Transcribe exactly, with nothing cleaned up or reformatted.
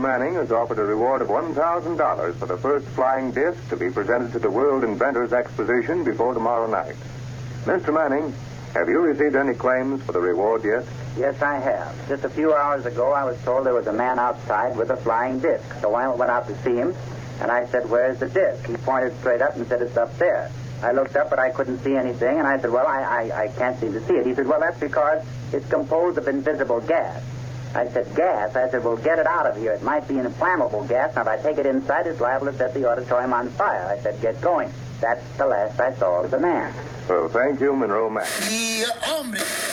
Manning has offered a reward of one thousand dollars for the first flying disc to be presented to the World Inventors Exposition before tomorrow night. Mister Manning, have you received any claims for the reward yet? Yes, I have. Just a few hours ago, I was told there was a man outside with a flying disc. So I went out to see him, and I said, "Where's the disc?" He pointed straight up and said, "It's up there." I looked up, but I couldn't see anything, and I said, "Well, I, I, I can't seem to see it." He said, "Well, that's because it's composed of invisible gas." I said, "Gas?" I said, "Well, get it out of here. It might be an inflammable gas. Now, if I take it inside, it's liable to set the auditorium on fire." I said, "Get going." That's the last I saw of the man. Well, thank you, Monroe Manning. Yeah, hombre.